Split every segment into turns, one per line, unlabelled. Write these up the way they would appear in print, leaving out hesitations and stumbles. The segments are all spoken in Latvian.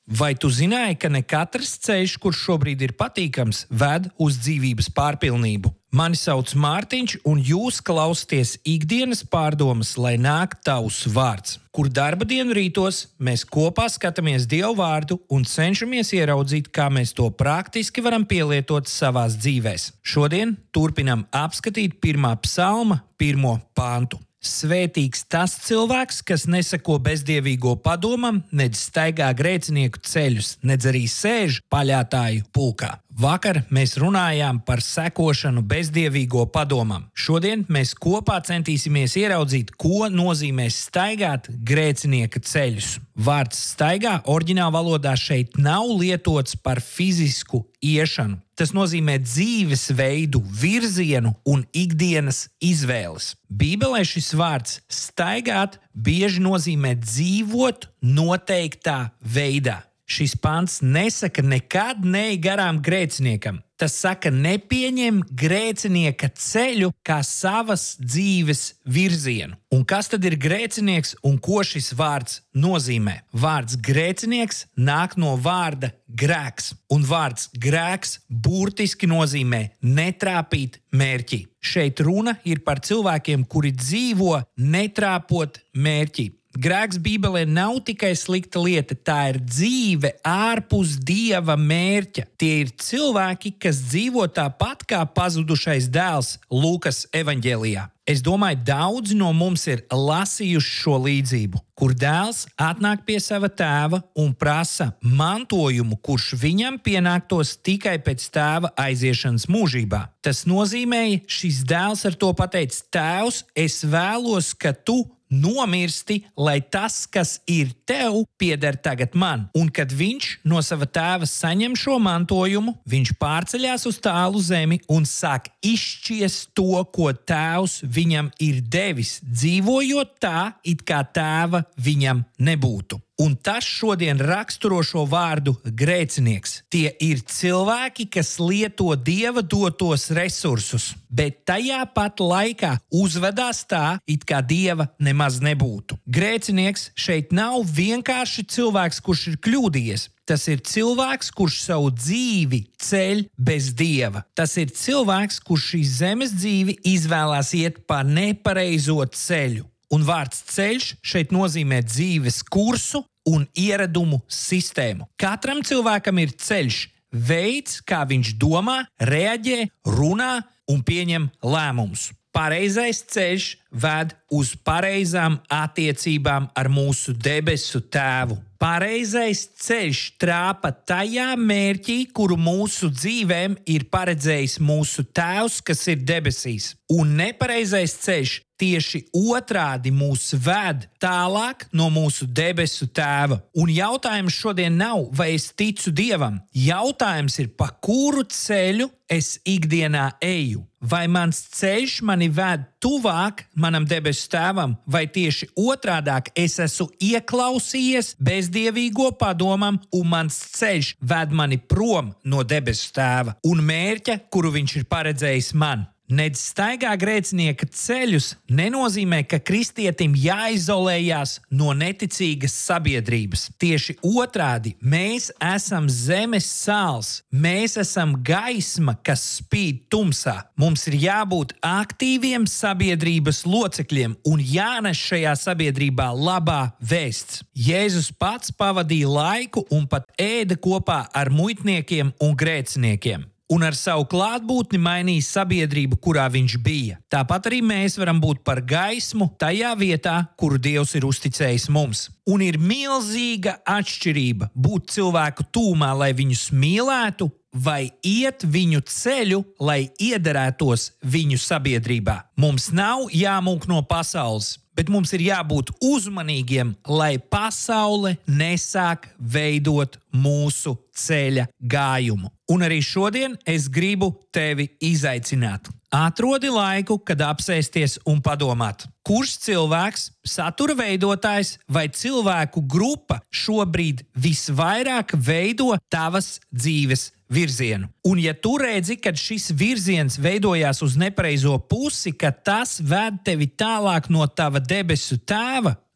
Vai tu zināji, ka ne katrs ceļš, kurš šobrīd ir patīkams, ved uz dzīvības pārpilnību? Mani sauc Mārtiņš, un jūs klausāties ikdienas pārdomas, lai nāk tavs vārds, kur darba dienu rītos mēs kopā skatāmies Dievu vārdu un cenšamies ieraudzīt, kā mēs to praktiski varam pielietot savās dzīvēs. Šodien turpinam apskatīt 1. psalma 1. pantu. Svētīgs tas cilvēks, kas neseko bezdievīgo padomam, nedz staigā grēcinieku ceļus, nedz arī sēž paļātāju pulkā. Vakar mēs runājām par sekošanu bezdievīgo padomam. Šodien mēs kopā centīsimies ieraudzīt, ko nozīmē staigāt grēcinieka ceļus. Vārds staigā oriģinālā valodā šeit nav lietots par fizisku iešanu. Tas nozīmē dzīvesveidu, virzienu un ikdienas izvēles. Bībelē šis vārds staigāt bieži nozīmē dzīvot noteiktā veidā. Šis pants nesaka nekad neej garām grēciniekam. Tas saka, nepieņem grēcinieka ceļu kā savas dzīves virzienu. Un kas tad ir grēcinieks un ko šis vārds nozīmē? Vārds grēcinieks nāk no vārda grēks. Un vārds grēks burtiski nozīmē netrāpīt mērķī. Šeit runa ir par cilvēkiem, kuri dzīvo netrāpot mērķī. Grēks Bībelē nav tikai slikta lieta, tā ir dzīve ārpus Dieva mērķa. Tie ir cilvēki, kas dzīvo tāpat kā pazudušais dēls Lūkas evaņģēlijā. Es domāju, daudzi no mums ir lasījuši šo līdzību, kur dēls atnāk pie sava tēva un prasa mantojumu, kurš viņam pienāktos tikai pēc tēva aiziešanas mūžībā. Tas nozīmēja, šis dēls ar to pateica: Tēvs, es vēlos, ka tu nomirsti, lai tas, kas ir tev, pieder tagad man. Un kad viņš no sava tēva saņem šo mantojumu, viņš pārceļās uz tālu zemi un sāk izšķiest to, ko tēvs viņam ir devis, dzīvojot tā, it kā tēva viņam nebūtu. Un tas šodien raksturo šo vārdu grēcinieks. Tie ir cilvēki, kas lieto Dieva dotos resursus, bet tajā pat laikā uzvedās tā, it kā Dieva nemaz nebūtu. Grēcinieks šeit nav vienkārši cilvēks, kurš ir kļūdījies. Tas ir cilvēks, kurš savu dzīvi ceļ bez Dieva. Tas ir cilvēks, kurš šīs zemes dzīvi izvēlās iet pa nepareizo ceļu. Un vārds ceļš šeit nozīmē dzīves kursu un ieradumu sistēmu. Katram cilvēkam ir ceļš, veids, kā viņš domā, reaģē, runā un pieņem lēmumus. Pareizais ceļš ved uz pareizām attiecībām ar mūsu debesu Tēvu. Pareizais ceļš trāpa tajā mērķī, kuru mūsu dzīvēm ir paredzējis mūsu Tēvs, kas ir debesīs. Un nepareizais ceļš tieši otrādi mūs ved tālāk no mūsu debesu Tēva. Un jautājums šodien nav, vai es ticu Dievam. Jautājums ir, pa kuru ceļu es ikdienā eju. Vai mans ceļš mani ved tuvāk manam debesu Tēvam, vai tieši otrādāk es esmu ieklausījies bezdievīgo padomam, un mans ceļš ved mani prom no debesu Tēva un mērķa, kuru viņš ir paredzējis man. Nedz staigā grēcinieka ceļus nenozīmē, ka kristietim jāizolējās no neticīgas sabiedrības. Tieši otrādi, mēs esam zemes sāls, mēs esam gaisma, kas spīd tumsā. Mums ir jābūt aktīviem sabiedrības locekļiem un jānes šajā sabiedrībā labā vēsts. Jēzus pats pavadīja laiku un pat ēda kopā ar muitniekiem un grēciniekiem. Un ar savu klātbūtni mainīja sabiedrību, kurā viņš bija. Tāpat arī mēs varam būt par gaismu tajā vietā, kuru Dievs ir uzticējis mums. Un ir milzīga atšķirība būt cilvēku tūmā, lai viņus mīlētu, vai iet viņu ceļu, lai iederētos viņu sabiedrībā. Mums nav jāmūk no pasaules, bet mums ir jābūt uzmanīgiem, lai pasaule nesāk veidot mūsu ceļa gājumu. Un arī šodien es gribu tevi izaicināt. Atrodi laiku, kad apsēsties un padomāt, kurš cilvēks, satura veidotājs vai cilvēku grupa šobrīd visvairāk veido tavas dzīves virzienu. Un ja tu redzi, ka šis virziens veidojās uz nepareizo pusi, ka tas ved tevi tālāk no tava debesu Tēva,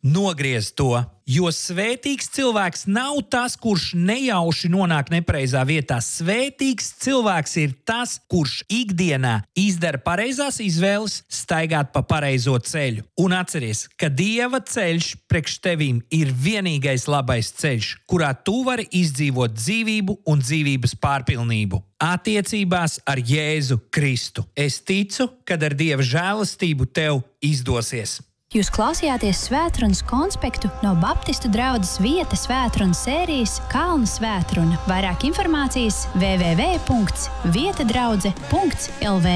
Nogriez to, jo svētīgs cilvēks nav tas, kurš nejauši nonāk nepareizā vietā. Svētīgs cilvēks ir tas, kurš ikdienā izdara pareizās izvēles, staigāt pa pareizo ceļu. Un atceries, ka Dieva ceļš priekš tevīm ir vienīgais labais ceļš, kurā tu vari izdzīvot dzīvību un dzīvības pārpilnību. Attiecībās ar Jēzu Kristu. Es ticu, ka ar Dieva žēlastību tev izdosies.
Jūs klausījāties svētrunas konspektu no Baptistu draudzes Vieta svētrunas sērijas Kalna svētruna. Vairāk informācijas www.vietadraudze.lv